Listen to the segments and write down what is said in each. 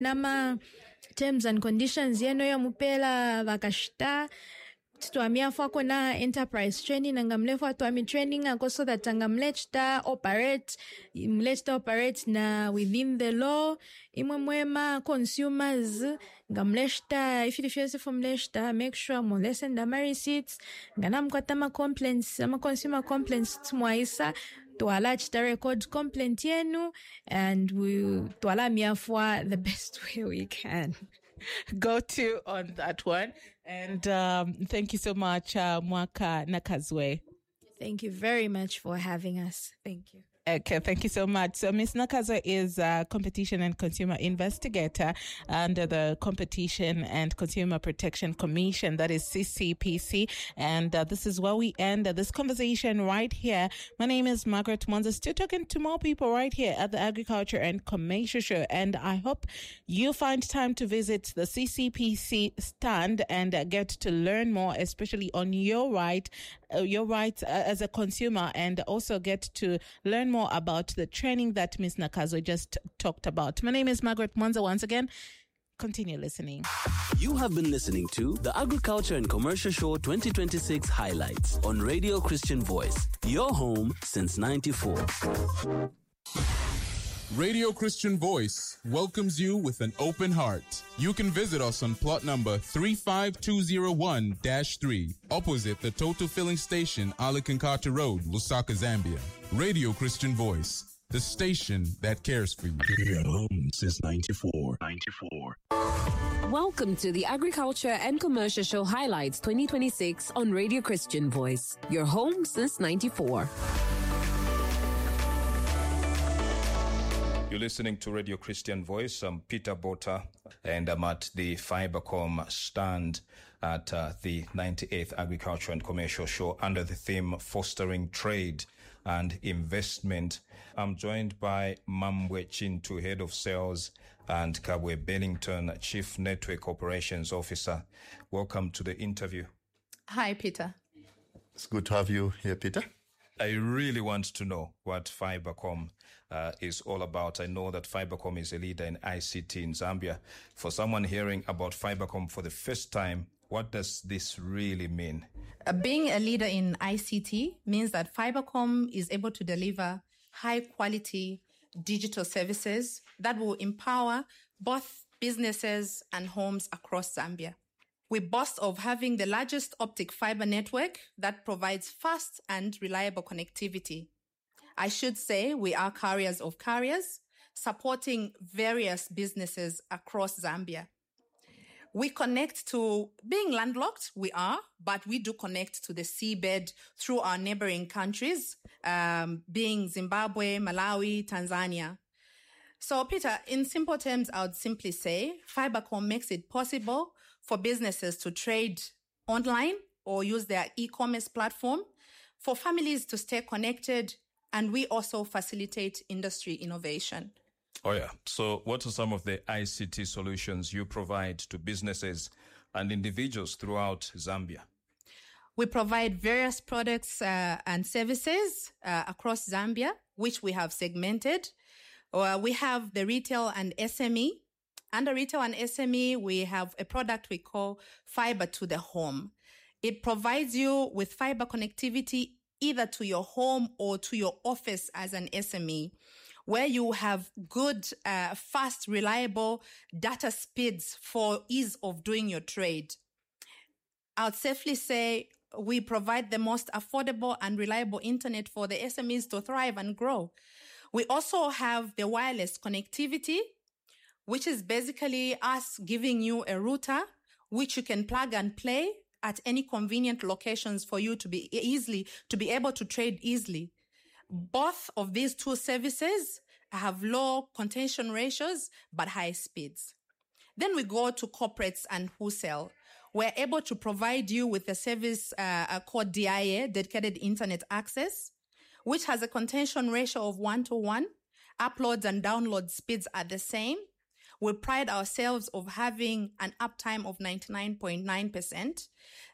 nama terms and conditions yeno yomupela vakashita twamia fwako na enterprise training ngamlefwa twami training ako so that ngamlechta operate na within the law imwemwema consumers ngamlechta if it feels from lechta make sure mo listen the receipts nganamkwata ma complaints ama consumer complaints tmwaisa twala chita record complaint yenu and we twala miafwa the best way we can go to on that one. And thank you so much, Mwaka Nakazwe. Thank you very much for having us. Thank you. Okay, thank you so much. So Ms. Nakazwe is a competition and consumer investigator under the Competition and Consumer Protection Commission, that is CCPC. And this is where we end this conversation right here. My name is Margaret Mwanza, still talking to more people right here at the Agriculture and Commercial Show. And I hope you find time to visit the CCPC stand and get to learn more, especially on your rights as a consumer, and also get to learn more about the training that Ms. Nakazwe just talked about. My name is Margaret Mwanza. Once again, continue listening. You have been listening to the Agriculture and Commercial Show 2026 highlights on Radio Christian Voice, your home since 94. Radio Christian Voice welcomes you with an open heart. You can visit us on plot number 35201-3, opposite the Total Filling Station, Alakankata Road, Lusaka, Zambia. Radio Christian Voice, the station that cares for you. Your home since 94. Welcome to the Agriculture and Commercial Show Highlights 2026 on Radio Christian Voice, your home since 94. You're listening to Radio Christian Voice. I'm Peter Bota, and I'm at the Fibercom stand at the 98th Agriculture and Commercial Show under the theme Fostering Trade and Investment. I'm joined by Mamwe Chintu, Head of Sales, and Kabwe Bellington, Chief Network Operations Officer. Welcome to the interview. Hi, Peter. It's good to have you here, Peter. I really want to know what Fibercom is all about. I know that Fibercom is a leader in ICT in Zambia. For someone hearing about Fibercom for the first time, what does this really mean? Being a leader in ICT means that Fibercom is able to deliver high-quality digital services that will empower both businesses and homes across Zambia. We boast of having the largest optic fiber network that provides fast and reliable connectivity. I should say we are carriers of carriers, supporting various businesses across Zambia. We connect to, being landlocked, we are, but we do connect to the seabed through our neighboring countries, being Zimbabwe, Malawi, Tanzania. So, Peter, in simple terms, I would simply say Fibercom makes it possible for businesses to trade online or use their e-commerce platform, for families to stay connected, and we also facilitate industry innovation. Oh, yeah. So what are some of the ICT solutions you provide to businesses and individuals throughout Zambia? We provide various products and services across Zambia, which we have segmented. We have the retail and SME. Under retail and SME, we have a product we call Fiber to the Home. It provides you with fiber connectivity either to your home or to your office as an SME, where you have good, fast, reliable data speeds for ease of doing your trade. I would safely say we provide the most affordable and reliable internet for the SMEs to thrive and grow. We also have the wireless connectivity, which is basically us giving you a router which you can plug and play at any convenient locations for you to be able to trade easily. Both of these two services have low contention ratios but high speeds. Then we go to corporates and wholesale. We're able to provide you with a service called DIA, Dedicated Internet Access, which has a contention ratio of 1:1. Uploads and download speeds are the same. We pride ourselves of having an uptime of 99.9%.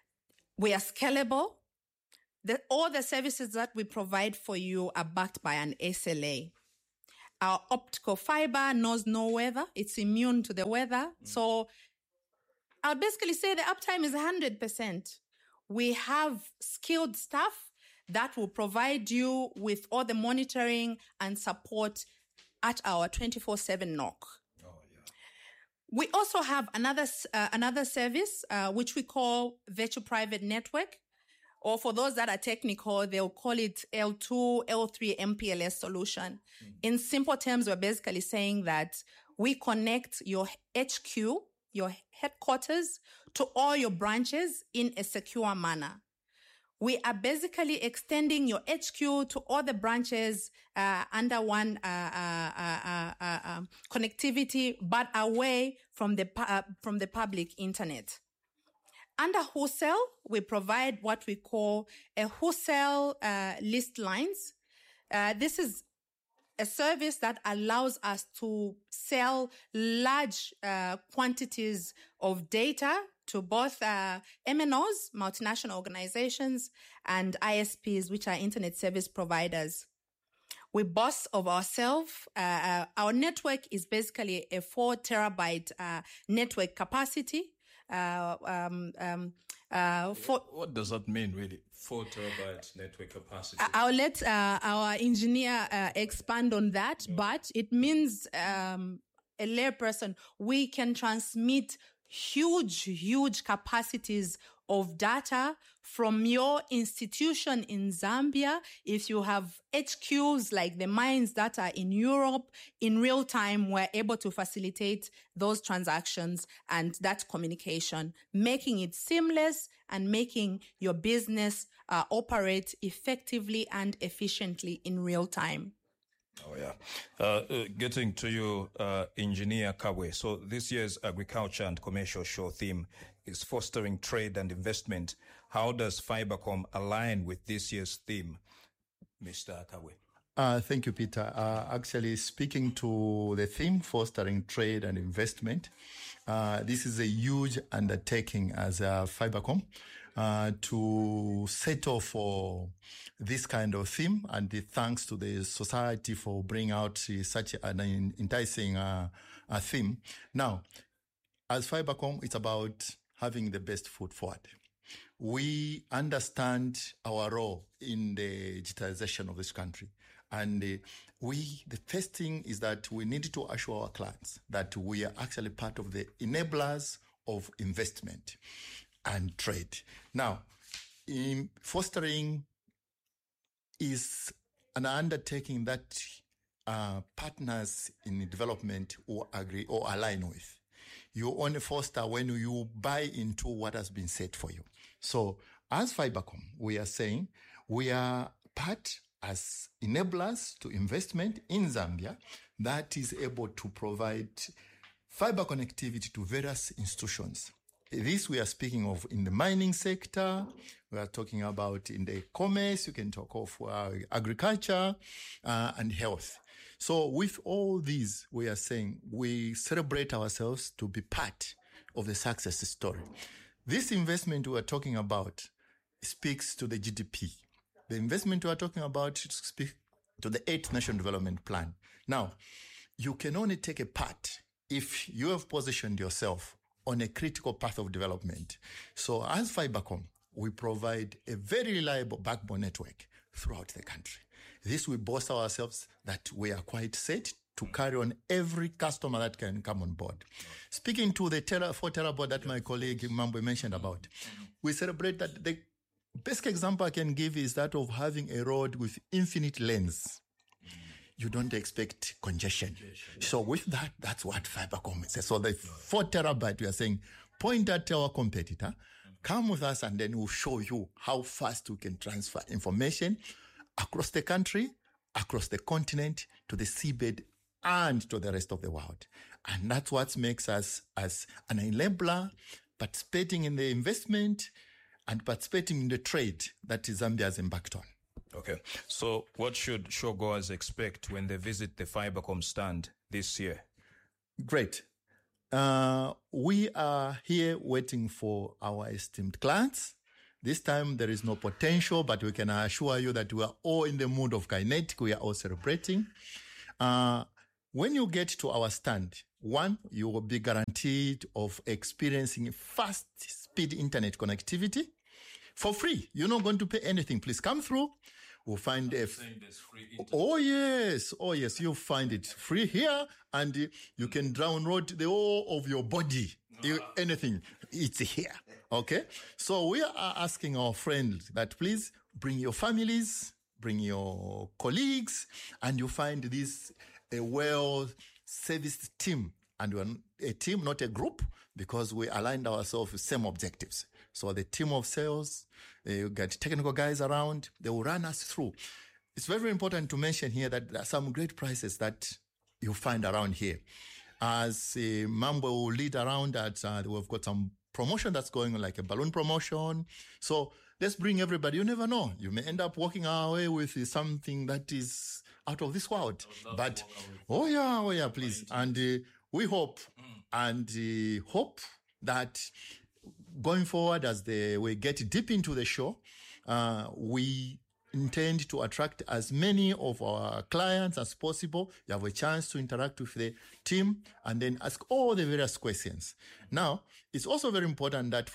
We are scalable. All the services that we provide for you are backed by an SLA. Our optical fiber knows no weather. It's immune to the weather. So I'll basically say the uptime is 100%. We have skilled staff that will provide you with all the monitoring and support at our 24/7 knock. We also have another service, which we call Virtual Private Network, or for those that are technical, they'll call it L2, L3 MPLS solution. In simple terms, we're basically saying that we connect your HQ, your headquarters, to all your branches in a secure manner. We are basically extending your HQ to all the branches under one connectivity, but away from the public internet. Under wholesale, we provide what we call a wholesale list lines. This is a service that allows us to sell large quantities of data to both MNOs, multinational organizations, and ISPs, which are internet service providers. We boast of ourselves. Our network is basically a 4 terabyte network capacity. What does that mean, really? 4 terabyte network capacity? I'll let our engineer expand on that, but it means a layperson, we can transmit huge capacities of data from your institution in Zambia. If you have HQs like the mines that are in Europe, in real time, we're able to facilitate those transactions and that communication, making it seamless and making your business operate effectively and efficiently in real time. Oh, yeah. Getting to you, Engineer Kabwe. So this year's Agriculture and Commercial Show theme is fostering trade and investment. How does Fibercom align with this year's theme, Mr. Kabwe? Thank you, Peter. Actually, speaking to the theme, fostering trade and investment, this is a huge undertaking as Fibercom to settle for this kind of theme, and thanks to the society for bringing out such an enticing theme. Now, as Fibercom, it's about having the best foot forward. We understand our role in the digitalization of this country. And the first thing is that we need to assure our clients that we are actually part of the enablers of investment and trade. Now, in fostering is an undertaking that partners in development will agree or align with. You only foster when you buy into what has been set for you. So as Fibercom, we are saying we are part as enablers to investment in Zambia that is able to provide fiber connectivity to various institutions. This we are speaking of in the mining sector. We are talking about in the commerce. You can talk of agriculture and health. So with all these, we are saying we celebrate ourselves to be part of the success story. This investment we are talking about speaks to the GDP. The investment we are talking about speaks to the 8th National Development Plan. Now, you can only take a part if you have positioned yourself on a critical path of development. So as Fibercom, we provide a very reliable backbone network throughout the country. This we boast ourselves that we are quite set to carry on every customer that can come on board. Speaking to the 4 terabyte that my colleague Mambo mentioned about, we celebrate that the best example I can give is that of having a road with infinite lanes. You don't expect congestion. So with that, that's what Fibercom is. So the 4 terabyte, we are saying, point at our competitor, come with us, and then we'll show you how fast we can transfer information across the country, across the continent, to the seabed, and to the rest of the world. And that's what makes us as an enabler, participating in the investment and participating in the trade that Zambia has embarked on. Okay. So what should showgoers expect when they visit the Fibercom stand this year? Great. We are here waiting for our esteemed clients. This time there is no potential, but we can assure you that we are all in the mood of kinetic. We are all celebrating. When you get to our stand, one, you will be guaranteed of experiencing fast speed internet connectivity for free. You're not going to pay anything. Please come through. We'll find oh yes, you'll find it free here, and you can download the whole of your body. Anything, it's here. Okay, so we are asking our friends that please bring your families, bring your colleagues, and you find this a well-serviced team, and we're a team, not a group, because we aligned ourselves with same objectives. So the team of sales, you get technical guys around, they will run us through. It's very, very important to mention here that there are some great prices that you find around here. As Mambo will lead around that, we've got some promotion that's going on, like a balloon promotion. So let's bring everybody. You never know. You may end up walking away with something that is out of this world. But, oh yeah, please. And we hope hope that going forward, as we get deep into the show, we intend to attract as many of our clients as possible. You have a chance to interact with the team and then ask all the various questions. Now, it's also very important that